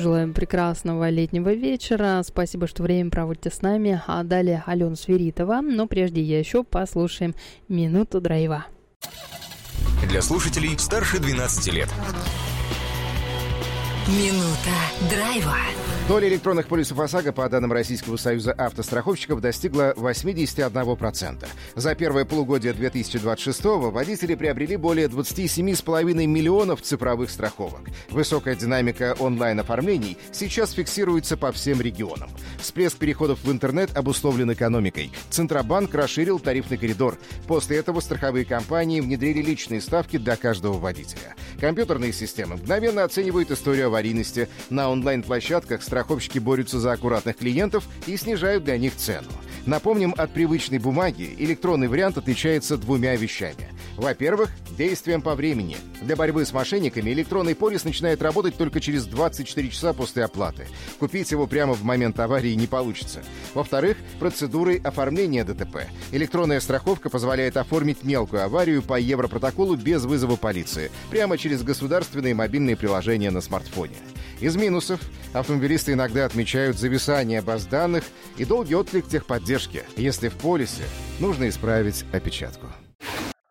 желаем прекрасного летнего вечера. Спасибо, что время проводите с нами. А далее Алена Свиритова. Но прежде еще послушаем «Минуту драйва». Для слушателей старше 12 лет. Минута драйва. Доля электронных полисов ОСАГО, по данным Российского союза автостраховщиков, достигла 81%. За первое полугодие 2026-го водители приобрели более 27,5 миллионов цифровых страховок. Высокая динамика онлайн-оформлений сейчас фиксируется по всем регионам. Всплеск переходов в интернет обусловлен экономикой. Центробанк расширил тарифный коридор. После этого страховые компании внедрили личные ставки для каждого водителя. Компьютерные системы мгновенно оценивают историю аварийности. На онлайн-площадках страховщики борются за аккуратных клиентов и снижают для них цену. Напомним, от привычной бумаги электронный вариант отличается двумя вещами. Во-первых, действием по времени. Для борьбы с мошенниками электронный полис начинает работать только через 24 часа после оплаты. Купить его прямо в момент аварии не получится. Во-вторых, процедурой оформления ДТП. Электронная страховка позволяет оформить мелкую аварию по Европротоколу без вызова полиции, прямо через государственные мобильные приложения на смартфоне. Из минусов автомобилисты иногда отмечают зависание баз данных и долгий отклик техподдержки. Если в полисе, нужно исправить опечатку.